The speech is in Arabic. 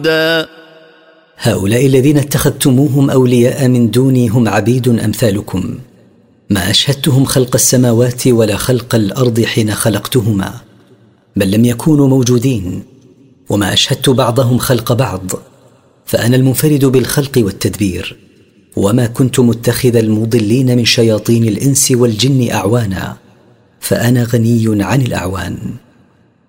هؤلاء الذين اتخذتموهم أولياء من دوني هم عبيد أمثالكم، ما أشهدتهم خلق السماوات ولا خلق الأرض حين خلقتهما، بل لم يكونوا موجودين، وما أشهدت بعضهم خلق بعض، فأنا المنفرد بالخلق والتدبير، وما كنت متخذ المضلين من شياطين الإنس والجن أعوانا، فأنا غني عن الأعوان.